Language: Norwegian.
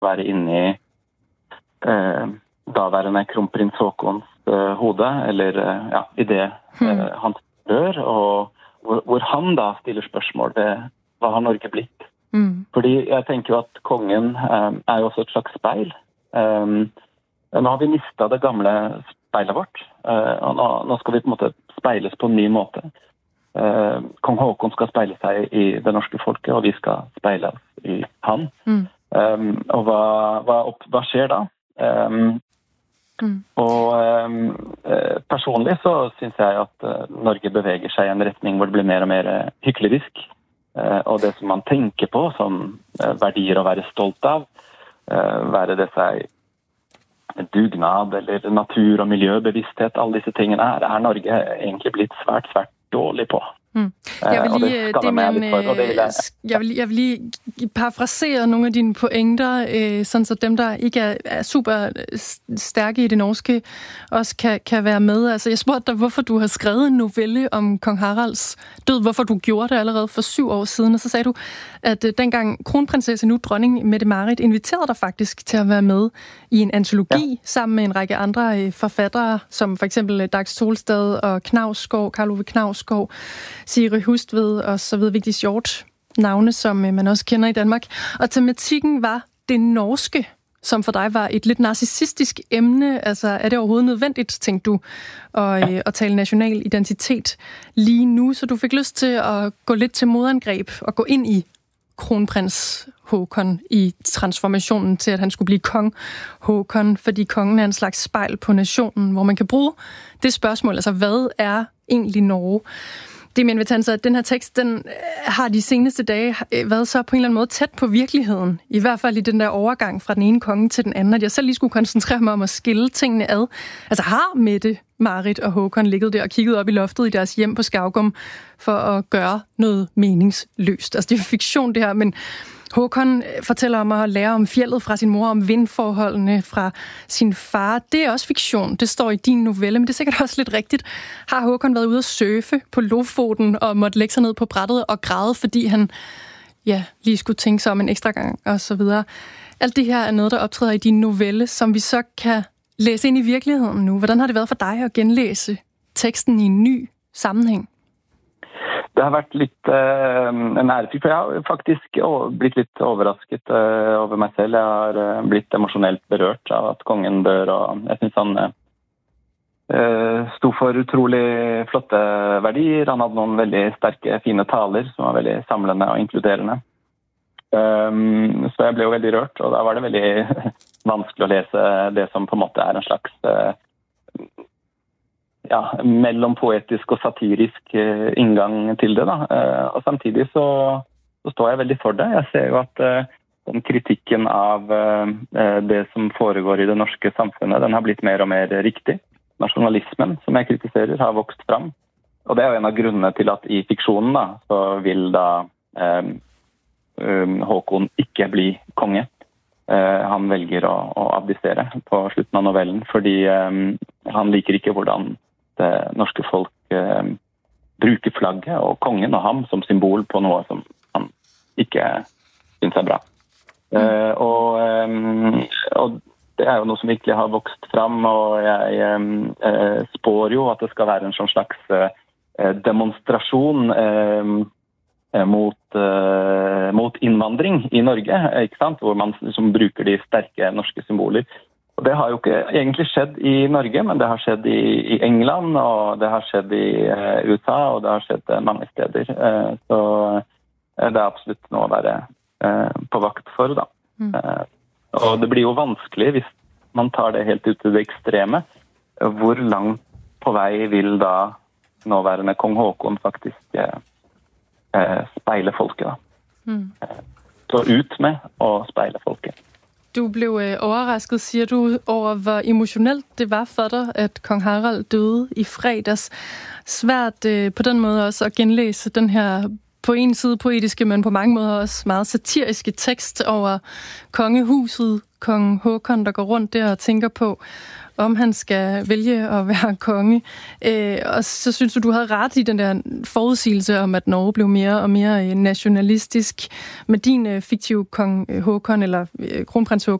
være inne i daværende kronprins Haakons hode, eller i det han gjør, og hvor han da stiller spørsmål ved hva har Norge blitt. Fordi jeg tenker jo at kongen jo også et slags speil. Nå har vi mistet det gamle speilet vårt, og nå skal vi på en måte speiles på en ny måte. Kong Haakon skal speile seg i det norske folket, og vi skal speile oss i han. Og hva skjer da? Og personlig så synes jeg at Norge beveger seg i en retning hvor det blir mer og mer hyklerisk. Og det som man tenker på som verdier å være stolt av, være det seg dugnad eller natur- og miljøbevissthet, alle disse tingene Norge egentlig blitt svært, svært dårlig på. Jeg vil lige parafrasere nogle af dine pointer, sådan så dem, der ikke er super stærke i det norske, også kan være med. Altså, jeg spurgte dig, hvorfor du har skrevet en novelle om kong Haralds død, hvorfor du gjorde det allerede for 7 år siden, og så sagde du, at dengang kronprinsesse, nu dronning Mette-Marit, inviterede dig faktisk til at være med i en antologi sammen med en række andre forfattere, som for eksempel Dag Solstad og Knausgård, Karl Ove Knausgård, Siri Hustved og så videre, Vigdis Hjorth, navne, som man også kender i Danmark. Og tematikken var det norske, som for dig var et lidt narcissistisk emne. Altså, er det overhovedet nødvendigt, tænkte du, at tale national identitet lige nu? Så du fik lyst til at gå lidt til modangreb og gå ind i kronprins Haakon i transformationen til, at han skulle blive kong Haakon, fordi kongen er en slags spejl på nationen, hvor man kan bruge det spørgsmål, altså hvad er egentlig Norge? Det er min invitation, at den her tekst, den har de seneste dage været så på en eller anden måde tæt på virkeligheden. I hvert fald i den der overgang fra den ene konge til den anden, at jeg selv lige skulle koncentrere mig om at skille tingene ad. Altså har Mette-Marit og Haakon ligget der og kigget op i loftet i deres hjem på Skaugum for at gøre noget meningsløst? Altså det er fiktion det her, men Haakon fortæller om at lære om fjeldet fra sin mor, om vindforholdene fra sin far. Det er også fiktion. Det står i din novelle, men det er sikkert også lidt rigtigt. Har Haakon været ude at surfe på Lofoten og måtte lægge sig ned på brættet og græde, fordi han lige skulle tænke sig om en ekstra gang og så videre. Alt det her er noget, der optræder i din novelle, som vi så kan læse ind i virkeligheden nu. Hvordan har det været for dig at genlæse teksten i en ny sammenhæng? Det har vært litt en ærefrykt, for jeg har faktisk blitt litt overrasket over meg selv. Jeg har blitt emosjonelt berørt av at kongen dør, og jeg synes han sto for utrolig flotte verdier. Han hadde noen veldig sterke, fine taler som var veldig samlende og inkluderende. Så jeg ble jo veldig rørt, og da var det veldig vanskelig å lese det som på en måte er en slags mellom poetisk og satirisk inngang til det da. Og samtidig så står jeg veldig for det. Jeg ser jo at den kritikken av det som foregår i det norske samfunnet, den har blitt mer og mer riktig. Nasjonalismen, som jeg kritiserer, har vokst fram. Og det er jo en av grunnene til at i fiksjonen da, så vil da Haakon ikke bli konge. Han velger å abdisere på slutten av novellen, fordi han liker ikke hvordan det norske folk bruker flagget og kongen og ham som symbol på noe som han ikke synes er bra. Og det er jo noe som virkelig har vokst fram, og jeg spår jo at det skal være en sånn slags demonstrasjon mot innvandring i Norge, ikke sant? Hvor man liksom bruker de sterke norske symboler. Og det har jo ikke egentlig skjedd i Norge, men det har skjedd i England, og det har skjedd i USA, og det har skjedd mange steder. Så det er absolutt noe å være på vakt for, da. Og det blir jo vanskelig hvis man tar det helt ut til det ekstreme. Hvor langt på vei vil da nåværende kong Haakon faktisk speile folket, da. Så ut med å speile folket. Du blev overrasket, siger du, over hvor emotionelt det var for dig, at kong Harald døde i fredags. Svært på den måde også at genlæse den her på en side poetiske, men på mange måder også meget satiriske tekst over kongehuset, kong Håkon, der går rundt der og tænker på, om han skal vælge at være konge. Og så synes du havde ret i den der forudsigelse om, at Norge blev mere og mere nationalistisk. Med din fiktive kong Håkon, eller kronprins